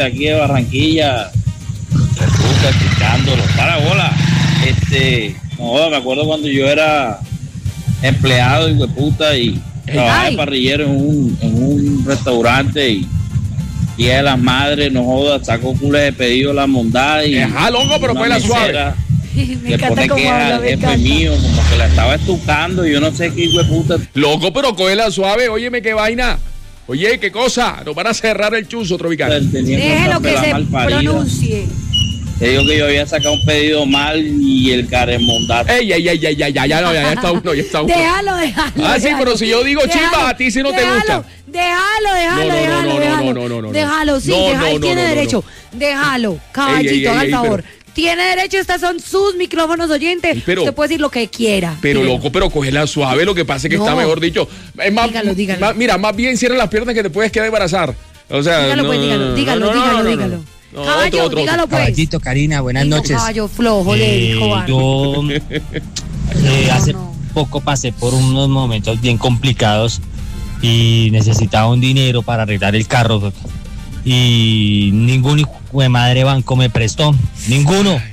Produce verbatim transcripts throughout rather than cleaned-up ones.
aquí de Barranquilla, República, escuchándolo. Para bola. Este, no, me acuerdo cuando yo era empleado y hueputa y trabajaba de parrillero en un, en un restaurante y Día de las Madres, no jodas, sacó cules de pedido la mondada y ajá, longo, pero fue la suave. Le pone que al jefe mío, como que la estaba estucando y yo no sé qué hijo de puta. Loco, pero cógela suave, óyeme qué vaina. Oye, qué cosa, nos van a cerrar el chuzo, Tropicana. Déjelo que se pronuncie. Te digo que yo había sacado un pedido mal y el caremondato. Ey, ey, ey, ey, ey, ya, ya, no, ya, ya está uno, ya está uno. Déjalo, déjalo. Ah, sí, déjalo, pero si yo digo déjalo, chimba, a ti si no déjalo, te gusta. Déjalo, déjalo, no, no, déjalo, no, déjalo. No, no, no, no. Déjalo, sí, no, déjalo, no, él no, tiene no, derecho. No. Déjalo, caballito, ey, ey, haga el favor. Pero... Tiene derecho, estas son sus micrófonos oyentes. Pero, usted puede decir lo que quiera. Pero, dígalo. Loco, pero cógela suave, lo que pasa es que no. está mejor dicho. Es más, dígalo, dígalo. Más, mira, más bien cierra las piernas que te puedes quedar embarazar. O sea, dígalo, no, pues, dígalo, dígalo, no, no, dígalo, no, no, dígalo. No, no. Caballo, otro, otro, dígalo otro. pues. Caballito, Karina, buenas Digo, noches. Caballo flojo, le dijo. Yo eh, hace no. poco pasé por unos momentos bien complicados y necesitaba un dinero para arreglar el carro y ningún hijo de madre banco me prestó, ninguno.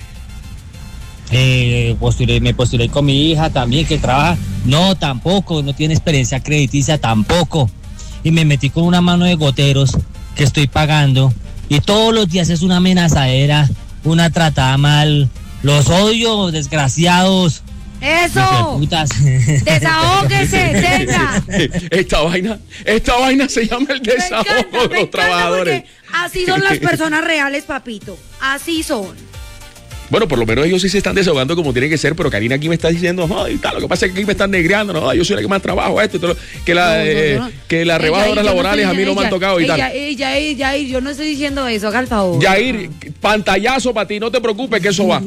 Eh, postulé, me postulé con mi hija también que trabaja, no, tampoco, no tiene experiencia crediticia tampoco, y me metí con una mano de goteros que estoy pagando y todos los días es una amenazadera, una tratada mal, los odio, desgraciados. ¡Eso! ¡Desahógese, tenga! Esta vaina, esta vaina se llama el desahogo encanta, de los trabajadores. Así son las personas reales, papito. Así son. Bueno, por lo menos ellos sí se están desahogando como tiene que ser, pero Karina aquí me está diciendo, ay, tal, lo que pasa es que aquí me están negreando, no, yo soy la que más trabajo, esto, todo, que la, no, no, no. Eh, que las rebajadoras laborales no a mí no ella, me han tocado y ella, tal. Ella, Yair, Yair, yo no estoy diciendo eso, haga el favor. Yair, pantallazo para ti, no te preocupes que eso va.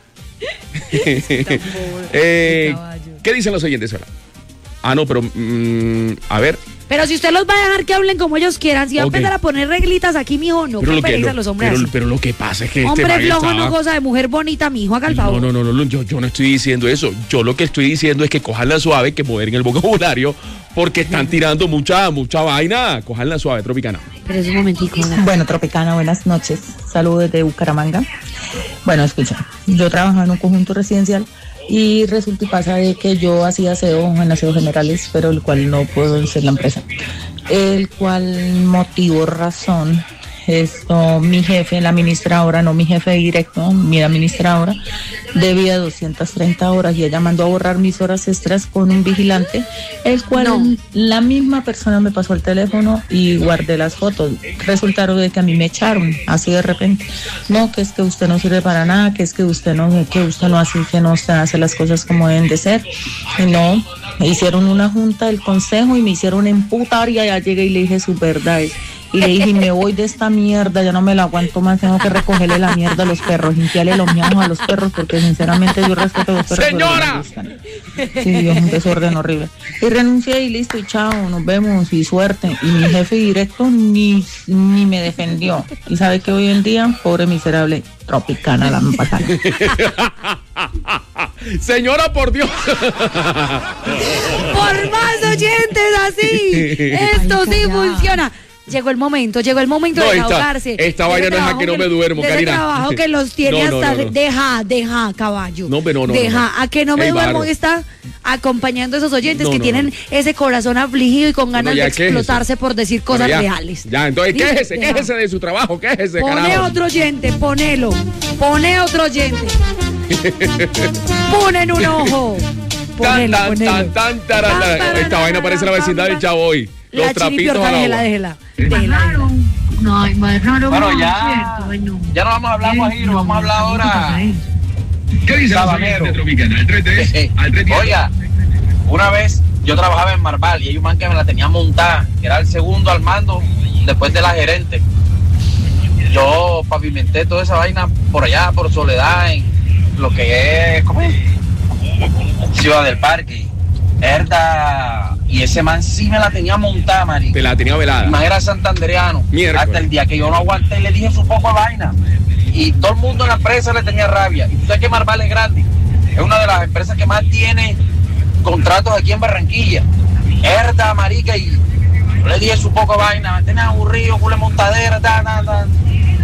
eh, ¿Qué dicen los oyentes ahora? Ah, no, pero, mmm, a ver. Pero si usted los va a dejar que hablen como ellos quieran, si va okay. a empezar a poner reglitas aquí, mijo, no, pero qué pereza lo, los hombres pero, así. Pero lo que pasa es que hombre este flojo estaba... no cosa de mujer bonita, mijo, haga el favor. No, no, no, no, yo, yo no estoy diciendo eso. Yo lo que estoy diciendo es que cojanla suave, que moderen el vocabulario, porque están tirando mucha, mucha vaina. Cojanla suave, Tropicana. Pero es un momentico. ¿no? Bueno, Tropicana, buenas noches. Saludos desde Bucaramanga. Bueno, escucha, yo trabajaba en un conjunto residencial y resulta y pasa de que yo hacía aseo en aseos generales, pero el cual no puedo ser la empresa. El cual motivo, razón, esto, mi jefe, la administradora, no mi jefe directo, mi administradora, debía doscientas treinta horas y ella mandó a borrar mis horas extras con un vigilante, el cual no. La misma persona me pasó el teléfono y guardé las fotos. Resultaron de que a mí me echaron, así de repente. No, que es que usted no sirve para nada, que es que usted no, que usted no hace, que no usted hace las cosas como deben de ser. No, me hicieron una junta del consejo y me hicieron emputar y allá llegué y le dije sus verdades. Y le dije, me voy de esta mierda, ya no me la aguanto más, tengo que recogerle la mierda a los perros, limpiarle los miados a los perros, porque sinceramente yo respeto a los perros. ¡Señora! Sí, Dios, un desorden horrible. Y renuncié y listo, y chao, nos vemos, y suerte. Y mi jefe directo ni, ni me defendió. Y sabe que hoy en día, pobre miserable, Tropicana la empataron. Señora, por Dios. Por más oyentes así, esto Ay, sí funciona. Llegó el momento, llegó el momento no, de esta, ahogarse. Esta vaina no es a que no me duermo, de Karina. Ese trabajo que los tiene no, no, hasta... No, no. Deja, deja, caballo. No, pero no, Deja, no, no. a que no me Ey, duermo barro. Está acompañando a esos oyentes no, que no, tienen no. ese corazón afligido y con ganas bueno, de explotarse quéjese. por decir cosas bueno, ya, reales. Ya, entonces Dice, quéjese, deja. quéjese de su trabajo, quéjese, Pone carajo. otro oyente, ponelo. Pone otro oyente. Ponen un ojo. Ponelo, tan, ponelo. tan, tan, tan, tan, tan, tan. Esta vaina parece la vecindad del Chavo hoy. Los La trapitos al agua. Déjela, déjela. Déjela. No, más raro. Bueno, ya, ya no vamos a hablar, Guajiro, vamos a hablar ahora. ¿Qué dice la de Tropicana? Al tres tres, al tres tres. Oiga, una vez yo trabajaba en Marval y hay un man que me la tenía montada, que era el segundo al mando después de la gerente. Yo pavimenté toda esa vaina por allá, por Soledad, en lo que es, ¿cómo es? Ciudad del Parque. Herda, y ese man sí me la tenía montada, marico. Te la tenía velada. El man era santandereano. Miércoles. Hasta el día que yo no aguanté y le dije su poco de vaina. Y todo el mundo en la empresa le tenía rabia. Y tú sabes que Marval es grande. Es una de las empresas que más tiene contratos aquí en Barranquilla. Herda, marica, y yo le dije su poco de vaina. Me tenía aburrido, culo montadera, ta, ta, ta.